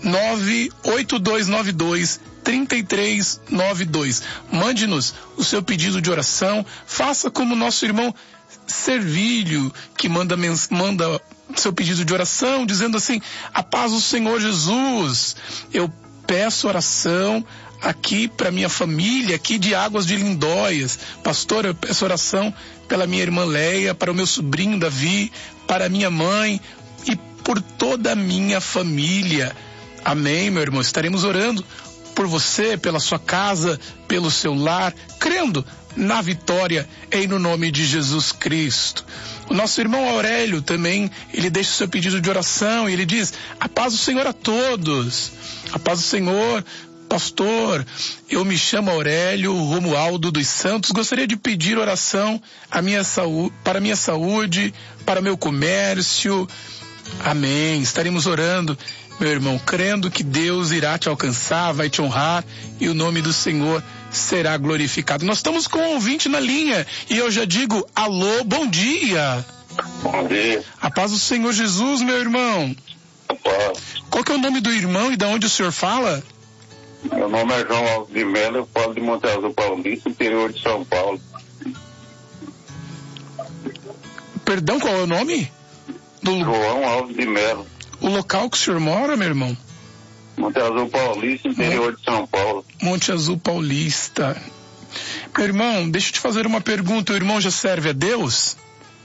98292-3392. Mande-nos o seu pedido de oração. Faça como nosso irmão Servílio, que manda seu pedido de oração, dizendo assim: a paz do Senhor Jesus. Eu peço oração aqui para minha família, aqui de Águas de Lindóias. Pastor, eu peço oração pela minha irmã Leia, para o meu sobrinho Davi, para minha mãe e por toda a minha família. Amém, meu irmão. Estaremos orando por você, pela sua casa, pelo seu lar, crendo na vitória em no nome de Jesus Cristo. O nosso irmão Aurélio também, ele deixa o seu pedido de oração e ele diz: a paz do Senhor a todos. A paz do Senhor. Pastor, eu me chamo Aurélio Romualdo dos Santos, gostaria de pedir oração para minha saúde, para meu comércio. Amém. Estaremos orando, meu irmão, crendo que Deus irá te alcançar, vai te honrar e o nome do Senhor será glorificado. Nós estamos com um ouvinte na linha e eu já digo: alô, bom dia. Bom dia. A paz do Senhor Jesus, meu irmão. Qual que é o nome do irmão e de onde o senhor fala? Meu nome é João Alves de Melo, eu falo de Monte Azul Paulista, interior de São Paulo. Perdão, qual é o nome? João Alves de Melo. O local que o senhor mora, meu irmão? Monte Azul Paulista, interior de São Paulo. Monte Azul Paulista. Meu irmão, deixa eu te fazer uma pergunta. O irmão já serve a Deus?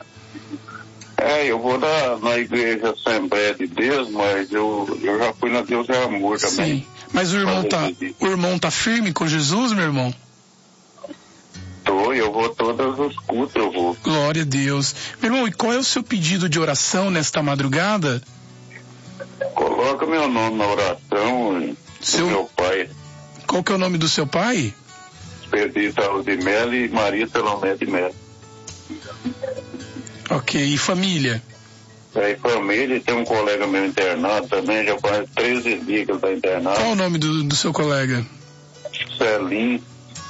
Eu vou na igreja Assembleia de Deus, mas eu já fui na Deus é Amor também. Sim. Mas o irmão tá firme com Jesus, meu irmão? Eu vou todos os cultos, eu vou. Glória a Deus. Meu irmão, e qual é o seu pedido de oração nesta madrugada? Coloca meu nome na oração do meu pai. Qual que é o nome do seu pai? Expedito de Melo e Maria Salomé de Melo. Ok, e família? Família, tem um colega meu internado também, já faz 13 dias que ele está internado. Qual o nome do seu colega? Celinho.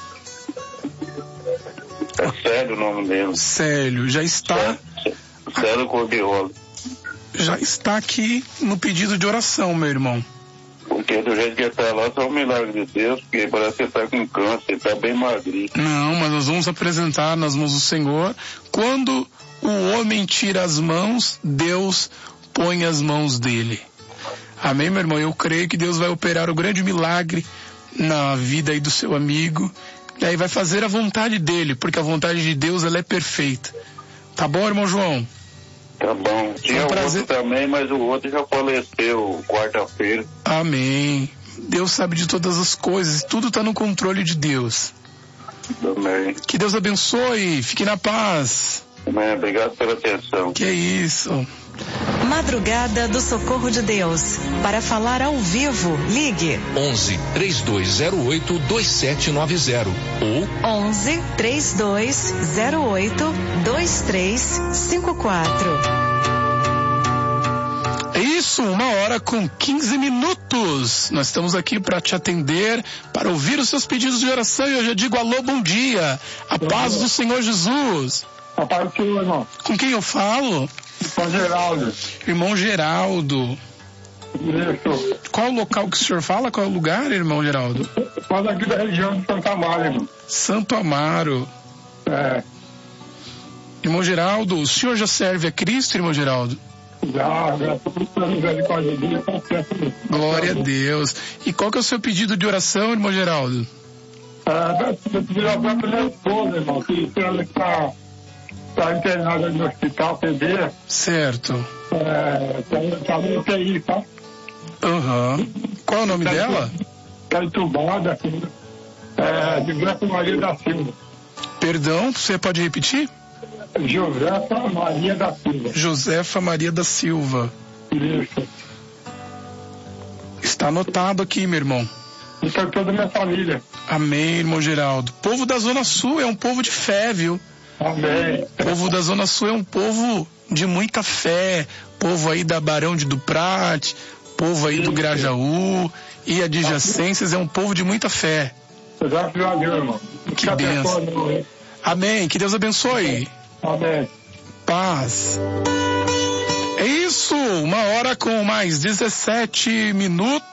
É Célio o nome dele. Célio, já está... Célio Cordiola. Já está aqui no pedido de oração, meu irmão. Porque do jeito que ele está lá, só um milagre de Deus, porque parece que ele está com câncer, ele está bem magrinho. Não, mas nós vamos apresentar nas mãos do Senhor. Quando o homem tira as mãos, Deus põe as mãos dele. Amém, meu irmão? Eu creio que Deus vai operar o grande milagre na vida aí do seu amigo. E aí vai fazer a vontade dele, porque a vontade de Deus, ela é perfeita. Tá bom, irmão João? Tá bom. Tinha outro também, mas o outro já faleceu quarta-feira. Amém. Deus sabe de todas as coisas, tudo está no controle de Deus. Amém. Que Deus abençoe, fique na paz. Amém, obrigado pela atenção. Que é isso. Madrugada do Socorro de Deus. Para falar ao vivo, ligue 11 3208 2790 ou 11 3208 2354. É isso, 1h15. Nós estamos aqui para te atender, para ouvir os seus pedidos de oração. E eu já digo alô, bom dia. A paz do Senhor Jesus. A paz do Senhor, irmão. Com quem eu falo? Com Geraldo. Irmão Geraldo. Isso. Qual o local que o senhor fala? Qual é o lugar, irmão Geraldo? Fala aqui da região de Santo Amaro, irmão. Santo Amaro. Irmão Geraldo, o senhor já serve a Cristo, irmão Geraldo? Já estou procurando misericórdia de Deus. Glória a Deus. E qual que é o seu pedido de oração, irmão Geraldo? Eu pedi oração para minha esposa, irmão, que ela está internada no hospital, PB. Certo. Está no UTI, tá? Qual é o nome dela? Está entubada, de Josefa Maria da Silva. Perdão, você pode repetir? Josefa Maria da Silva. Josefa Maria da Silva. Isso. Está anotado aqui, meu irmão. Então toda a minha família. Amém, irmão Geraldo. Povo da Zona Sul é um povo de fé, viu? Amém. O povo da Zona Sul é um povo de muita fé. Povo aí da Barão de Duprate, povo aí do Grajaú e adjacências é um povo de muita fé. Graças a Deus, irmão. Que bênção. Amém. Que Deus abençoe. Amém. Paz. É isso. 1h com mais 17 minutos.